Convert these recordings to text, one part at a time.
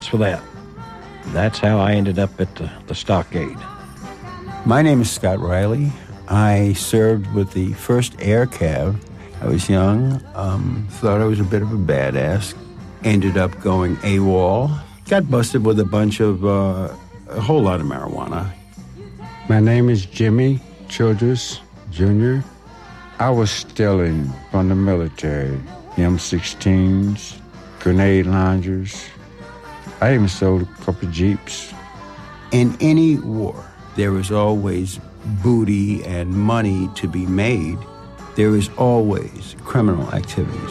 for that. That's how I ended up at the stockade. My name is Scott Riley. I served with the 1st Air Cav. I was young, thought I was a bit of a badass. Ended up going AWOL. Got busted with a bunch of, a whole lot of marijuana. My name is Jimmy Childress, Jr. I was stealing from the military, M16s, grenade launchers. I even sold a couple of Jeeps. In any war, there is always booty and money to be made. There is always criminal activities.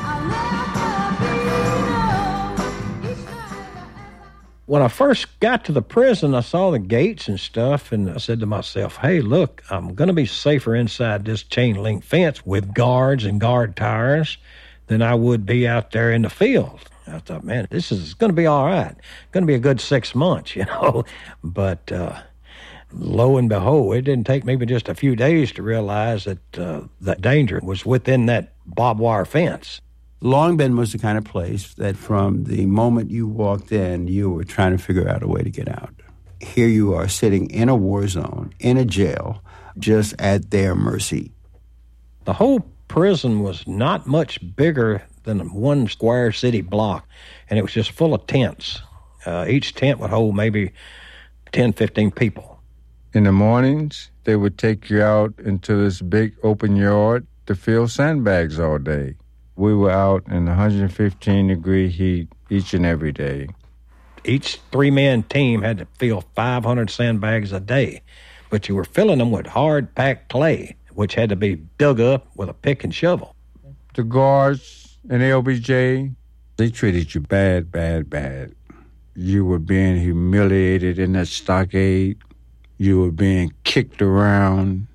When I first got to the prison, I saw the gates and stuff, and I said to myself, hey, look, I'm going to be safer inside this chain-link fence with guards and guard towers than I would be out there in the field. I thought, man, this is going to be all right. Going to be a good 6 months, you know. But lo and behold, it didn't take me but just a few days to realize that the danger was within that barbed wire fence. Long Bend was the kind of place that from the moment you walked in, you were trying to figure out a way to get out. Here you are sitting in a war zone, in a jail, just at their mercy. The whole prison was not much bigger than one square city block, and it was just full of tents. Each tent would hold maybe 10, 15 people. In the mornings, they would take you out into this big open yard to fill sandbags all day. We were out in 115-degree heat each and every day. Each 3-man team had to fill 500 sandbags a day, but you were filling them with hard-packed clay, which had to be dug up with a pick and shovel. The guards and LBJ, they treated you bad, bad, bad. You were being humiliated in that stockade. You were being kicked around.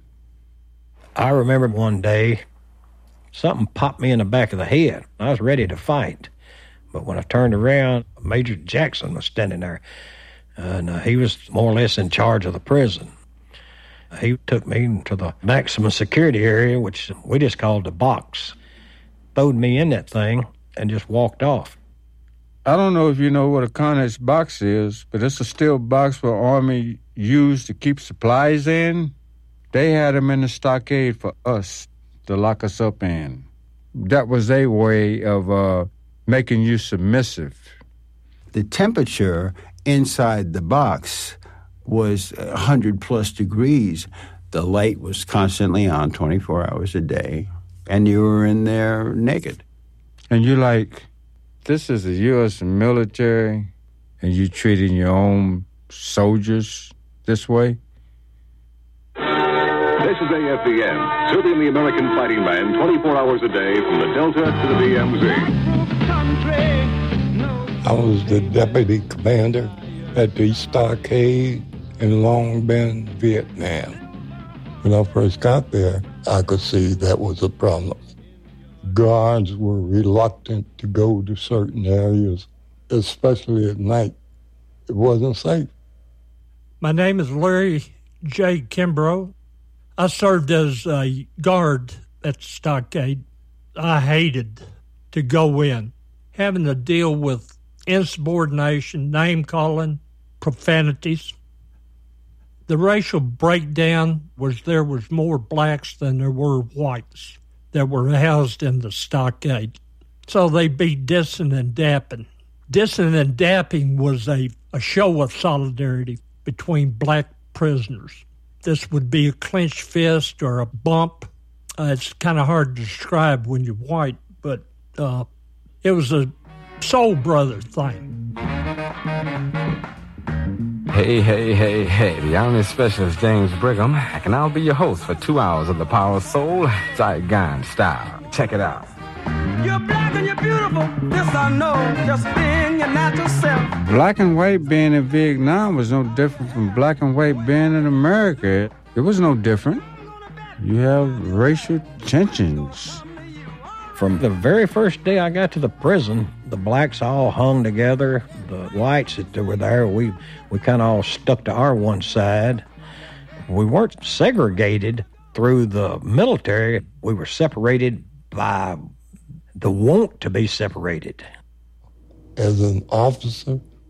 I remember one day, something popped me in the back of the head. I was ready to fight. But when I turned around, Major Jackson was standing there. And he was more or less in charge of the prison. He took me to the maximum security area, which we just called the box. Throwed me in that thing and just walked off. I don't know if you know what a Connex box is, but it's a steel box where Army used to keep supplies in. They had them in the stockade for us to lock us up in. That was a way of making you submissive. The temperature inside the box was 100-plus degrees. The light was constantly on 24 hours a day, and you were in there naked. And you're like, this is the U.S. military, and you treating your own soldiers this way? This is AFDN, serving the American fighting man 24 hours a day from the Delta to the DMZ. I was the deputy commander at the stockade in Long Bend, Vietnam. When I first got there, I could see that was a problem. Guards were reluctant to go to certain areas, especially at night. It wasn't safe. My name is Larry J. Kimbrough. I served as a guard at the stockade. I hated to go in, having to deal with insubordination, name-calling, profanities. The racial breakdown was there was more blacks than there were whites that were housed in the stockade. So they'd be dissing and dapping. Dissing and dapping was a show of solidarity between black prisoners. This would be a clenched fist or a bump. It's kind of hard to describe when you're white, but it was a soul brother thing. Hey, the Army Specialist James Brigham. I can now be your host for 2 hours of the Power of Soul, Zeitgeist style. Check it out. You're black and you're beautiful, this I know, just being your natural self. Black and white being in Vietnam was no different from black and white being in America. It was no different. You have racial tensions. From the very first day I got to the prison, the blacks all hung together. The whites that were there, we kind of all stuck to our one side. We weren't segregated through the military. We were separated by the want to be separated. As an officer,